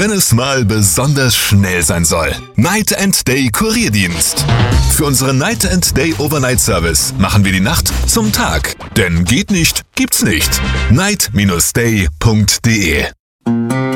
wenn es mal besonders schnell sein soll. Night & Day Kurierdienst. Für unseren Night & Day Overnight Service machen wir die Nacht zum Tag. Denn geht nicht, gibt's nicht. night-day.de